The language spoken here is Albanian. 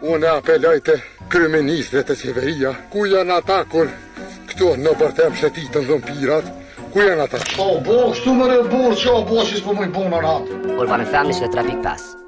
Unë apelojte kryeministrit të qeveria, ku janë ata kur këto në bërtem shëtitën dhëmpirat, ku janë ata? O, bo, kështu më re burë që o bo që s'po më i bonë në ratë. Urbanën Familjes në Trafik Pas.